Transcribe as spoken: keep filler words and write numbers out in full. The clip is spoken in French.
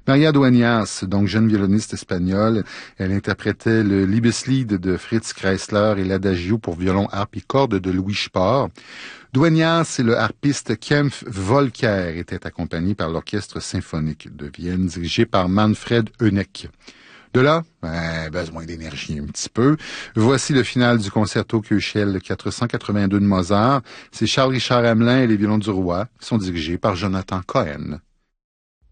Maria Dueñas, donc jeune violoniste espagnole, elle interprétait le Liebeslied de Fritz Kreisler et l'Adagio pour violon, harpe et cordes de Louis Spohr. Dueñas et le harpiste Kempf Volker étaient accompagnés par l'Orchestre symphonique de Vienne dirigé par Manfred Honeck. De là, ben, besoin d'énergie un petit peu. Voici le final du concerto Köchel quatre cent quatre-vingt-deux de Mozart. C'est Charles-Richard Hamelin et les violons du roi qui sont dirigés par Jonathan Cohen.